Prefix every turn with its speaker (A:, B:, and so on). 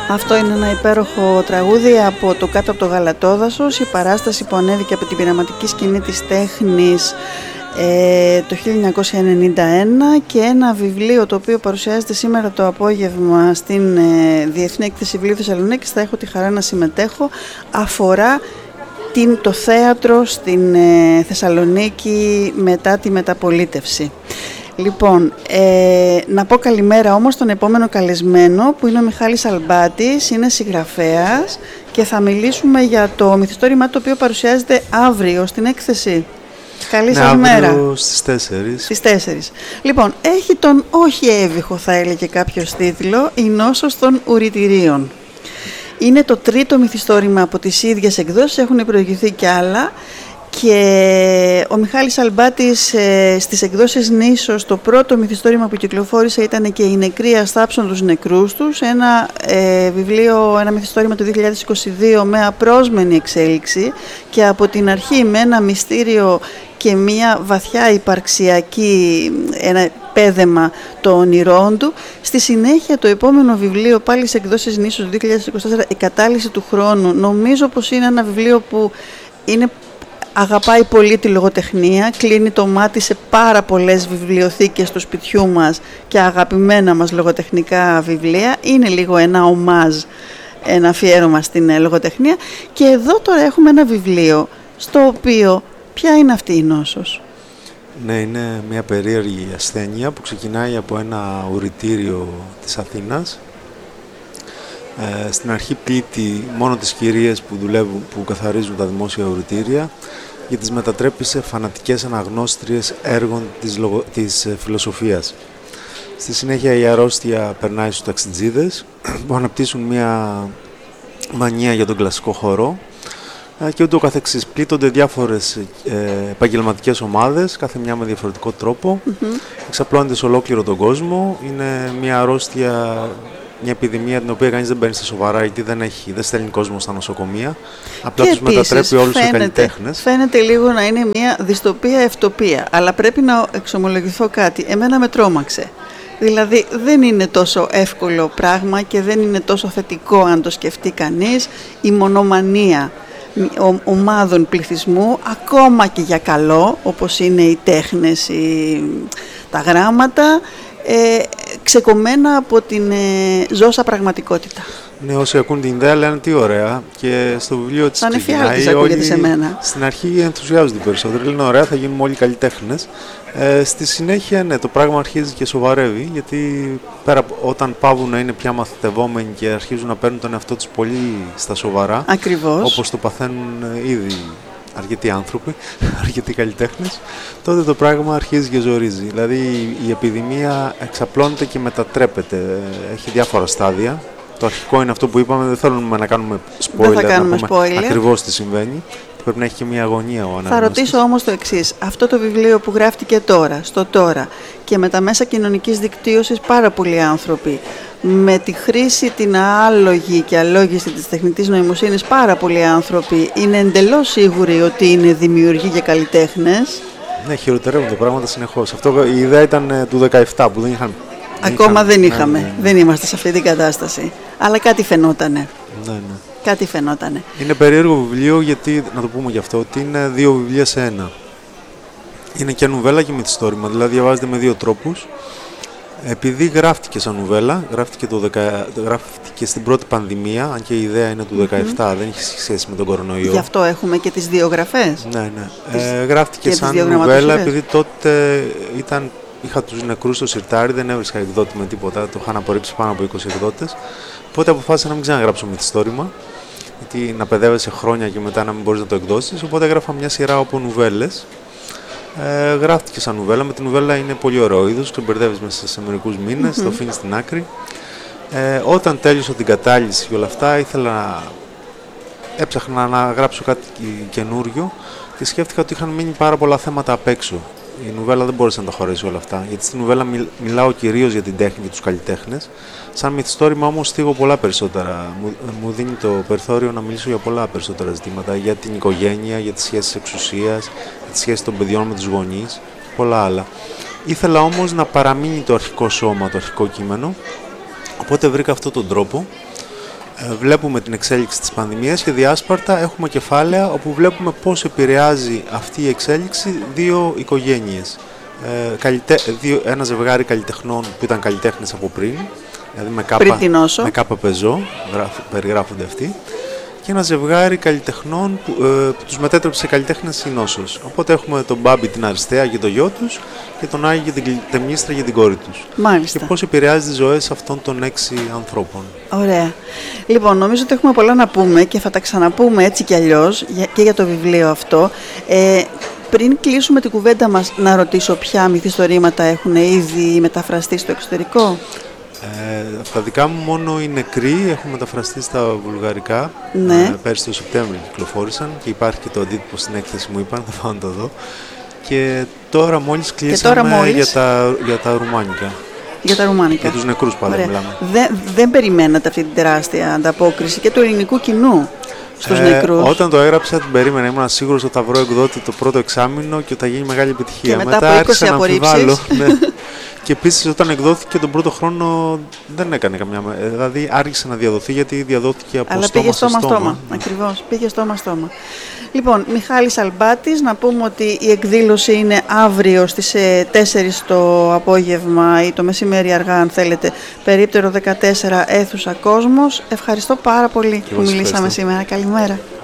A: Αυτό είναι ένα υπέροχο τραγούδι από το Κάτω από το Γαλατόδασος, η παράσταση που ανέβηκε από την πειραματική σκηνή της τέχνης το 1991, και ένα βιβλίο το οποίο παρουσιάζεται σήμερα το απόγευμα στην Διεθνή Έκθεση Βιβλίου Θεσσαλονίκης. Θα έχω τη χαρά να συμμετέχω. Αφορά το θέατρο στην Θεσσαλονίκη μετά τη μεταπολίτευση. Λοιπόν, να πω καλημέρα όμως στον επόμενο καλεσμένο, που είναι ο Μιχάλης Αλμπάτης, είναι συγγραφέας και θα μιλήσουμε για το μυθιστόρημα το οποίο παρουσιάζεται αύριο στην έκθεση. Καλή σας μέρα.
B: Αύριο στις 4.
A: Στις 4. Λοιπόν, έχει τον όχι έβυχο, θα έλεγε κάποιος, τίτλο «Η νόσος των ουρητηρίων». Είναι το τρίτο μυθιστόρημα από τις ίδιες εκδόσεις, έχουν προηγηθεί κι άλλα. Και ο Μιχάλης Αλμπάτης στις εκδόσεις Νήσος, το πρώτο μυθιστόρημα που κυκλοφόρησε ήταν και «Οι νεκροί αστάψαν τους νεκρούς τους», ένα βιβλίο, ένα μυθιστόρημα του 2022 με απρόσμενη εξέλιξη και από την αρχή με ένα μυστήριο και μια βαθιά υπαρξιακή, ένα πέδεμα των όνειρών του. Στη συνέχεια το επόμενο βιβλίο, πάλι σε εκδόσεις Νήσος του 2024, «Η κατάλυση του χρόνου». Νομίζω πως είναι ένα βιβλίο που αγαπάει πολύ τη λογοτεχνία, κλείνει το μάτι σε πάρα πολλές βιβλιοθήκες του σπιτιού μας και αγαπημένα μας λογοτεχνικά βιβλία. Είναι λίγο ένα ομάζ, ένα αφιέρωμα στην λογοτεχνία. Και εδώ τώρα έχουμε ένα βιβλίο στο οποίο ποια είναι αυτή η νόσος?
B: Ναι, είναι μια περίεργη ασθένεια που ξεκινάει από ένα ουρητήριο της Αθήνας. Στην αρχή πλήττει μόνο τις κυρίες που δουλεύουν, που καθαρίζουν τα δημόσια ουρητήρια, και τις μετατρέπει σε φανατικές αναγνώστριες έργων της φιλοσοφίας. Στη συνέχεια η αρρώστια περνάει στους ταξιτζίδες που αναπτύσσουν μια μανία για τον κλασικό χορό και ούτω καθεξής. Πλήττονται διάφορες επαγγελματικές ομάδες, κάθε μια με διαφορετικό τρόπο. Εξαπλώνεται σε ολόκληρο τον κόσμο. Είναι μια αρρώστια, μια επιδημία την οποία κανείς δεν παίρνει στα σοβαρά, γιατί δεν στέλνει κόσμο στα νοσοκομεία. Απλά τους μετατρέπει όλους σε καλλιτέχνες.
A: Φαίνεται λίγο να είναι μια δυστοπία-ευτοπία, αλλά πρέπει να εξομολογηθώ κάτι. Εμένα με τρόμαξε. Δηλαδή δεν είναι τόσο εύκολο πράγμα και δεν είναι τόσο θετικό αν το σκεφτεί κανείς η μονομανία ομάδων πληθυσμού, ακόμα και για καλό, όπως είναι οι τέχνες, τα γράμματα, ξεκομμένα από την ζώσα πραγματικότητα.
B: Ναι, όσοι ακούν την ιδέα λένε τι ωραία, και στο βιβλίο της
A: ξεκινάει, ακούγεται σε μένα.
B: Στην αρχή ενθουσιάζονται περισσότερο, λένε ωραία, θα γίνουμε όλοι καλλιτέχνες. Στη συνέχεια, ναι, το πράγμα αρχίζει και σοβαρεύει, γιατί όταν πάβουν να είναι πια μαθητευόμενοι και αρχίζουν να παίρνουν τον εαυτό τους πολύ στα σοβαρά,
A: ακριβώς,
B: όπως το παθαίνουν ήδη αρκετοί άνθρωποι, αρκετοί καλλιτέχνες, τότε το πράγμα αρχίζει και ζορίζει. Δηλαδή η επιδημία εξαπλώνεται και μετατρέπεται, έχει διάφορα στάδια. Το αρχικό είναι αυτό που είπαμε, δεν θέλουμε να κάνουμε spoiler, να πούμε ακριβώς τι συμβαίνει. Πρέπει να έχει και μια αγωνία ο αναγνώστης.
A: Θα ρωτήσω όμως το εξής. Αυτό το βιβλίο που γράφτηκε τώρα, στο τώρα, και με τα μέσα κοινωνικής δικτύωσης πάρα πολλοί άνθρωποι, με τη χρήση την άλογη και αλόγιστη της τεχνητής νοημοσύνης πάρα πολλοί άνθρωποι, είναι εντελώς σίγουροι ότι είναι δημιουργοί και καλλιτέχνες?
B: Ναι, χειροτερεύουν τα πράγματα συνεχώς. Η ιδέα ήταν του 2017 που δεν είχαν.
A: Ακόμα δεν είχαμε. Ναι. Δεν είμαστε σε αυτή την κατάσταση. Αλλά κάτι φαινότανε.
B: Ναι.
A: Κάτι φαινότανε.
B: Είναι περίεργο βιβλίο, γιατί, να το πούμε γι' αυτό, ότι είναι δύο βιβλία σε ένα. Είναι και νουβέλα και μυθιστόρημα, δηλαδή διαβάζεται με δύο τρόπους. Επειδή γράφτηκε σαν νουβέλα, γράφτηκε στην πρώτη πανδημία, αν και η ιδέα είναι του 2017, δεν έχει σχέση με τον κορονοϊό.
A: Γι' αυτό έχουμε και τις δύο γραφές.
B: Ναι. Γράφτηκε σαν νουβέλα, επειδή τότε είχα τους νεκρούς στο σιρτάρι, δεν έβρισκα εκδότη με τίποτα, το είχαν απορρίψει πάνω από 20 εκδότες. Οπότε αποφάσισα να μην ξαναγράψω μυθιστόρημα, γιατί να παιδεύεσαι χρόνια και μετά να μην μπορείς να το εκδώσεις. Οπότε έγραφα μια σειρά από νουβέλες. Γράφτηκε σαν νουβέλα. Με την νουβέλα είναι πολύ ωραίο είδος, το μπερδεύεις μέσα σε μερικούς μήνες, το αφήνεις στην άκρη. Όταν τέλειωσα την κατάλυση και όλα αυτά, έψαχνα να γράψω κάτι καινούριο και σκέφτηκα ότι είχαν μείνει πάρα πολλά θέματα απ' έξω. Η νουβέλα δεν μπόρεσε να τα χωρέσει όλα αυτά, γιατί στην νουβέλα μιλάω κυρίως για την τέχνη και τους καλλιτέχνες. Σαν μυθιστόρημα όμως θίγω πολλά περισσότερα. Μου δίνει το περιθώριο να μιλήσω για πολλά περισσότερα ζητήματα, για την οικογένεια, για τις σχέσεις εξουσίας, για τις σχέσεις των παιδιών με τους γονείς, πολλά άλλα. Ήθελα όμως να παραμείνει το αρχικό σώμα, το αρχικό κείμενο, οπότε βρήκα αυτόν τον τρόπο Βλέπουμε την εξέλιξη της πανδημίας και διάσπαρτα έχουμε κεφάλαια όπου βλέπουμε πώς επηρεάζει αυτή η εξέλιξη δύο οικογένειες. Ένα ζευγάρι καλλιτεχνών που ήταν καλλιτέχνες από πριν, δηλαδή με κάπα πεζό, περιγράφονται αυτοί, και ένα ζευγάρι καλλιτεχνών που τους μετέτρεψε σε καλλιτέχνες η νόσος. Οπότε έχουμε τον Μπάμπη την Αριστεία και το γιο τους και τον Άγιο και την Κλητεμνίστρα για την κόρη τους.
A: Μάλιστα.
B: Και πώς επηρεάζει τις ζωές αυτών των 6 ανθρώπων.
A: Ωραία. Λοιπόν, νομίζω ότι έχουμε πολλά να πούμε και θα τα ξαναπούμε έτσι κι αλλιώς και για το βιβλίο αυτό. Πριν κλείσουμε την κουβέντα μας, να ρωτήσω ποια μυθιστορήματα έχουν ήδη μεταφραστεί στο εξωτερικό.
B: Τα δικά μου μόνο οι νεκροί έχουν μεταφραστεί στα βουλγαρικά.
A: Ναι.
B: Πέρσι το Σεπτέμβριο κυκλοφόρησαν και υπάρχει και το αντίτυπο στην έκθεση μου, είπαν, θα πάω να το δω. Και τώρα μόλις κλείσαμε για τα ρουμάνικα.
A: Για τα ρουμάνικα.
B: Για τους νεκρούς πάντα μιλάμε.
A: Δεν περιμένατε αυτή την τεράστια ανταπόκριση και του ελληνικού κοινού στους νεκρούς?
B: Όταν το έγραψα την περίμενα, ήμουν σίγουρος ότι θα βρω εκδότη το πρώτο εξάμηνο και ότι θα γίνει μεγάλη επιτυχία.
A: Και μετά από 20 απορρίψεις.
B: Ναι. Και επίσης όταν εκδόθηκε τον πρώτο χρόνο δεν έκανε καμιά. Δηλαδή άργησε να διαδοθεί γιατί διαδόθηκε από στόμα σε στόμα.
A: Ακριβώς, πήγε στόμα-στόμα. Λοιπόν, Μιχάλης Αλμπάτης, να πούμε ότι η εκδήλωση είναι αύριο στις 4 το απόγευμα ή το μεσημέρι αργά αν θέλετε, περίπτερο 14, αίθουσα Κόσμος. Ευχαριστώ πάρα πολύ που μιλήσαμε σήμερα. Καλημέρα.